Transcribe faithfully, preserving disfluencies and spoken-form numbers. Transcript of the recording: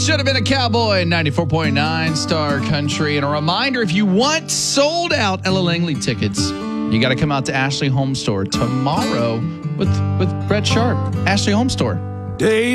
Should Have Been a Cowboy, ninety-four point nine Star Country. And a reminder, if you want sold out Ella Langley tickets, you got to come out to Ashley Home Store tomorrow with, with Brett Sharp. Ashley Home Store. Days